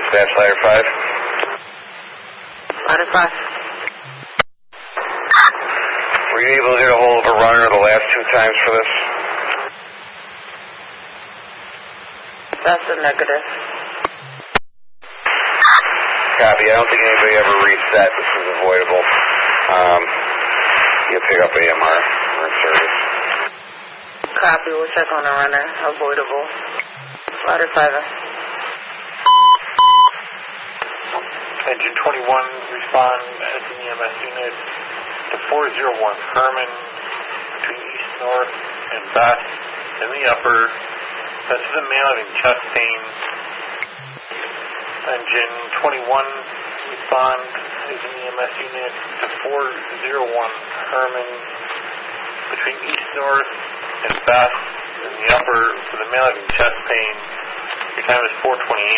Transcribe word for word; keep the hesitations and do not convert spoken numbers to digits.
Dispatch ladder five. Ladder five. Were you able to get a hold of a runner the last two times for this? That's a negative. Copy. I don't think anybody ever reset. This is avoidable. Um, you'll pick up A M R. We're in service. Copy. We'll check on the runner. Avoidable. Ladder five. Engine twenty-one, respond as an E M S unit to four zero one Herman between east, north, and west in the upper. That's the male having chest pain. Engine twenty-one, respond as an E M S unit to four zero one Herman between east, north, and west in the upper for the male having chest pain. Your time is four twenty-eight.